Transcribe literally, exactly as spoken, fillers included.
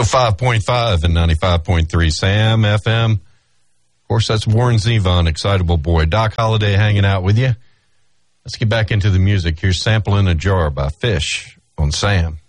oh five point five and ninety-five point three Sam F M. Of course, that's Warren Zevon, Excitable Boy. Doc Holliday hanging out with you. Let's get back into the music. Here's Sample in a Jar by Fish on Sam.